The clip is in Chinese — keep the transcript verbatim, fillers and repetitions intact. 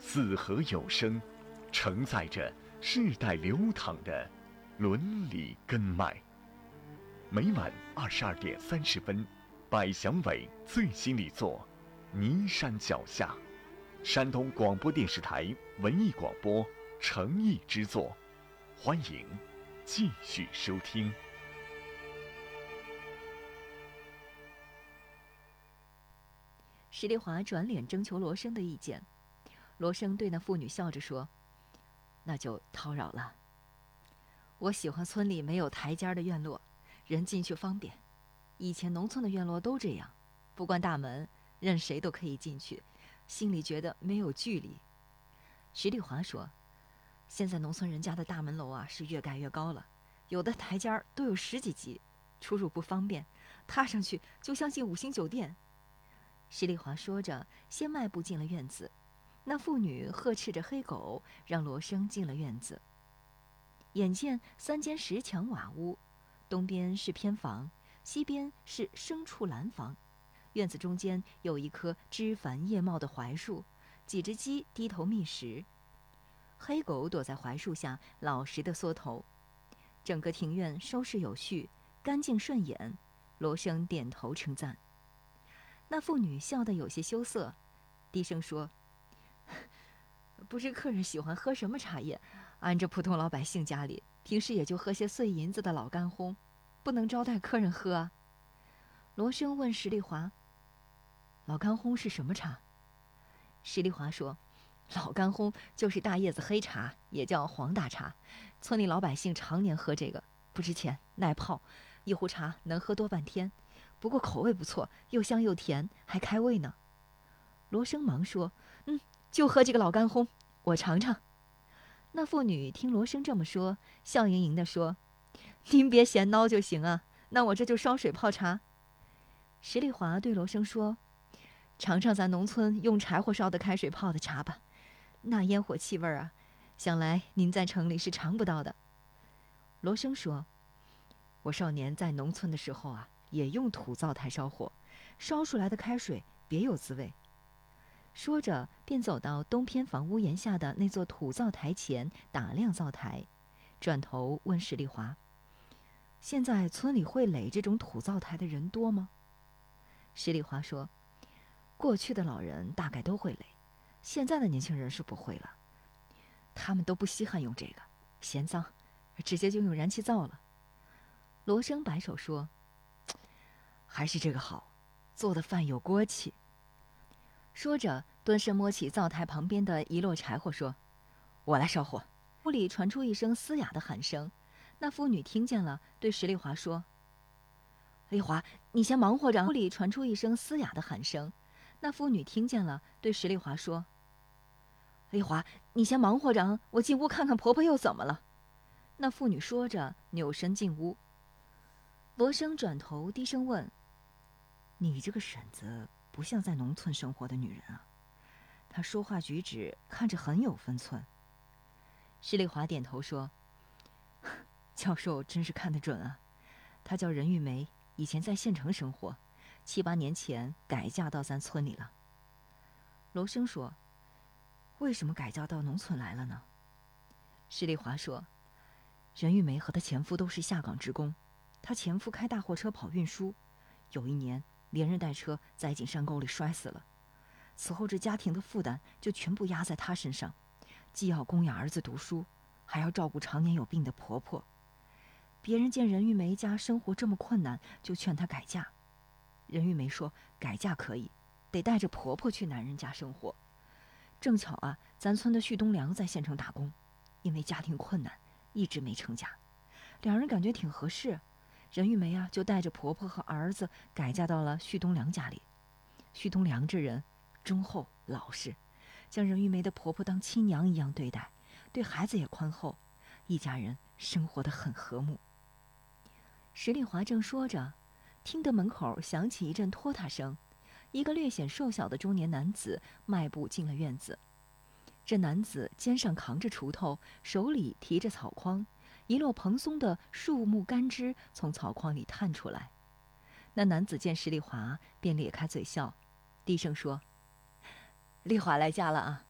四合有声，承载着世代流淌的伦理根脉。每晚二十二点三十分，百祥伟最新力作《泥山脚下》，山东广播电视台文艺广播诚意之作，欢迎继续收听。 石丽华转脸征求罗生的意见，罗生对那妇女笑着说：“那就叨扰了。我喜欢村里没有台阶的院落，人进去方便。以前农村的院落都这样，不关大门，任谁都可以进去，心里觉得没有距离。”石丽华说：“现在农村人家的大门楼啊是越盖越高了，有的台阶都有十几级，出入不方便，踏上去就像进五星酒店。”石丽华说着，先迈步进了院子。那妇女呵斥着黑狗，让罗生进了院子。眼见三间石墙瓦屋，东边是偏房，西边是牲畜栏房。院子中间有一棵枝繁叶茂的槐树，几只鸡低头觅食。黑狗躲在槐树下，老实的缩头。整个庭院收拾有序，干净顺眼。罗生点头称赞。那妇女笑得有些羞涩，低声说：“不知客人喜欢喝什么茶叶？按着普通老百姓家里，平时也就喝些碎银子的老干烘，不能招待客人喝啊。”罗生问石丽华：“老干烘是什么茶？”石丽华说：“老干烘就是大叶子黑茶，也叫黄大茶。村里老百姓常年喝这个，不值钱，耐泡，一壶茶能喝多半天。不过口味不错，又香又甜，还开胃呢。”罗生忙说：“嗯，就喝这个老干烘，我尝尝。”那妇女听罗生这么说，笑盈盈地说：“您别嫌孬就行啊，那我这就烧水泡茶。”石丽华对罗生说：“尝尝咱农村用柴火烧的开水泡的茶吧，那烟火气味啊，想来您在城里是尝不到的。”罗生说：“我少年在农村的时候啊，也用土灶台烧火，烧出来的开水别有滋味。”说着便走到东偏房屋檐下的那座土灶台前打量灶台，转头问石丽华：“现在村里会垒这种土灶台的人多吗？”石丽华说：“过去的老人大概都会垒，现在的年轻人是不会了，他们都不稀罕用这个，嫌脏，直接就用燃气灶了。”罗生摆手说：“还是这个好，做的饭有锅气。”说着蹲身摸起灶台旁边的一摞柴火说：“我来烧火。”屋里传出一声嘶哑的喊声，那妇女听见了，对石丽华说：“丽华，你先忙活着。”屋里传出一声嘶哑的喊声，那妇女听见了，对石丽华说：“丽华，你先忙活着，我进屋看看婆婆又怎么了。”那妇女说着扭身进屋。罗生转头低声问：“你这个婶子不像在农村生活的女人啊，她说话举止看着很有分寸。”石丽华点头说：“教授真是看得准啊。她叫任玉梅，以前在县城生活，七八年前改嫁到咱村里了。”罗生说：“为什么改嫁到农村来了呢？”石丽华说：“任玉梅和她前夫都是下岗职工，她前夫开大货车跑运输，有一年连人带车栽进山沟里摔死了。此后这家庭的负担就全部压在她身上，既要供养儿子读书，还要照顾常年有病的婆婆。别人见任玉梅家生活这么困难，就劝她改嫁。任玉梅说改嫁可以，得带着婆婆去男人家生活。正巧啊，咱村的旭东良在县城打工，因为家庭困难，一直没成家。两人感觉挺合适，任玉梅啊就带着婆婆和儿子改嫁到了旭东良家里。旭东良这人忠厚老实，将任玉梅的婆婆当亲娘一样对待，对孩子也宽厚，一家人生活得很和睦。”石丽华正说着，听得门口响起一阵拖沓声，一个略显瘦小的中年男子迈步进了院子。这男子肩上扛着锄头，手里提着草筐，一摞蓬松的树木干枝从草筐里探出来。那男子见石丽华，便咧开嘴笑，低声说：“丽华来家了啊。”